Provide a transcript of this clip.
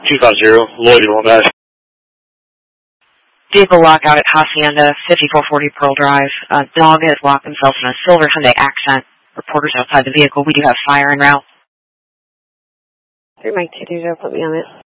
250, Lloyd in Wilderness. Vehicle lockout at Hacienda, 5440 Pearl Drive. Dog has locked himself in a silver Hyundai Accent. Reporters outside the vehicle. We do have fire en route. 3 Mike 220, put me on it.